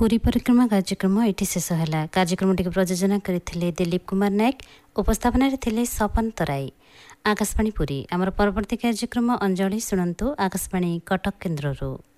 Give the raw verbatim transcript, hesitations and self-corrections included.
पुरी परिक्रमा कार्यक्रम ये शेष है। कार्यक्रम टी प्रयोजना करते दिलीप कुमार नायक, उपस्थापन थे सपन तराई। आकाशवाणी पुरी आमर परवर्ती कार्यक्रम अंजलि शुणु आकाशवाणी कटक केन्द्र।